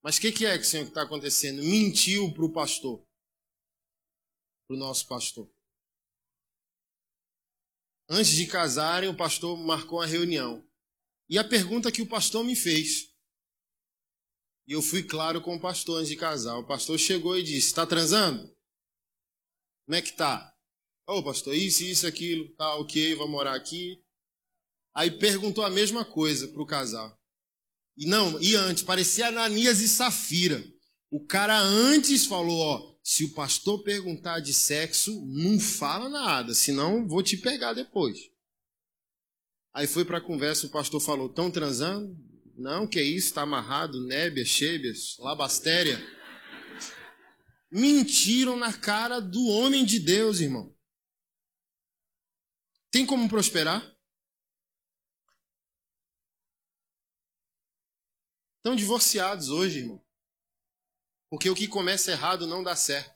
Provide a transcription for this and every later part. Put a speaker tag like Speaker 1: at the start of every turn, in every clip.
Speaker 1: Mas o que é que, Senhor, que está acontecendo? Mentiu para o pastor, para o nosso pastor. Antes de casarem, o pastor marcou a reunião. E a pergunta que o pastor me fez, e eu fui claro com o pastor antes de casar, o pastor chegou e disse, está transando? Como é que tá? Ô, pastor, isso, aquilo, tá ok, vamos morar aqui. Aí perguntou a mesma coisa para o casal. E antes, parecia Ananias e Safira. O cara antes falou, ó, se o pastor perguntar de sexo, não fala nada, senão vou te pegar depois. Aí foi para a conversa, o pastor falou, estão transando? Não, que isso, está amarrado, nébias, xêbias, labastéria. Mentiram na cara do homem de Deus, irmão. Tem como prosperar? Estão divorciados hoje, irmão. Porque o que começa errado não dá certo.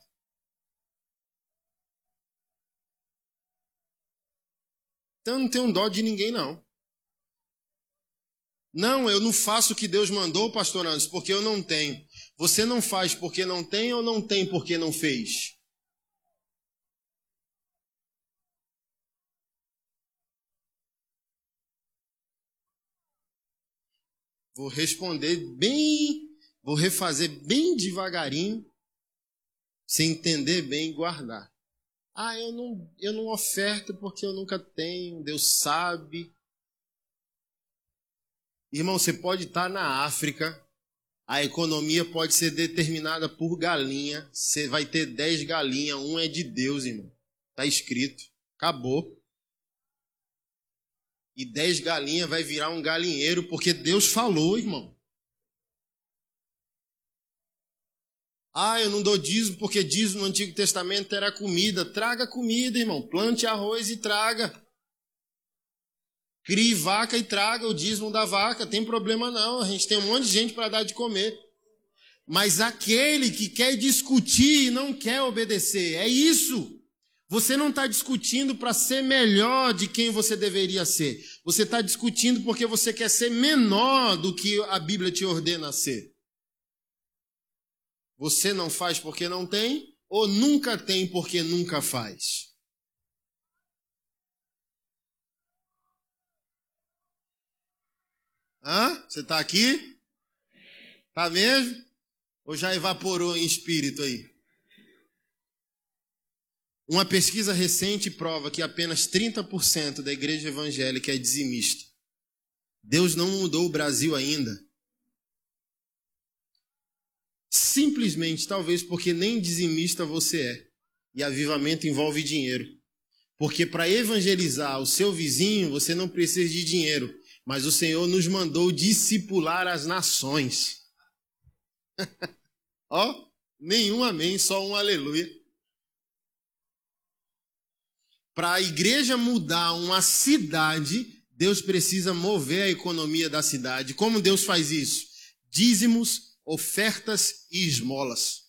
Speaker 1: Então eu não tenho dó de ninguém, não. Não, eu não faço o que Deus mandou, pastor Anderson, porque eu não tenho. Você não faz porque não tem ou não tem porque não fez? Vou responder vou refazer bem devagarinho, sem entender bem e guardar. Eu não oferto porque eu nunca tenho, Deus sabe. Irmão, você pode estar na África, a economia pode ser determinada por galinha, você vai ter 10 galinhas, um é de Deus, irmão. Está escrito, acabou. E 10 galinhas vai virar um galinheiro, porque Deus falou, irmão. Eu não dou dízimo, porque dízimo no Antigo Testamento era comida. Traga comida, irmão. Plante arroz e traga. Crie vaca e traga o dízimo da vaca. Tem problema não, a gente tem um monte de gente para dar de comer. Mas aquele que quer discutir e não quer obedecer, é isso. Você não está discutindo para ser melhor de quem você deveria ser. Você está discutindo porque você quer ser menor do que a Bíblia te ordena a ser. Você não faz porque não tem, ou nunca tem porque nunca faz? Você está aqui? Está mesmo? Ou já evaporou em espírito aí? Uma pesquisa recente prova que apenas 30% da igreja evangélica é dizimista. Deus não mudou o Brasil ainda. Simplesmente, talvez, porque nem dizimista você é. E avivamento envolve dinheiro. Porque para evangelizar o seu vizinho, você não precisa de dinheiro. Mas o Senhor nos mandou discipular as nações. Nenhum amém, só um aleluia. Para a igreja mudar uma cidade, Deus precisa mover a economia da cidade. Como Deus faz isso? Dízimos, ofertas e esmolas.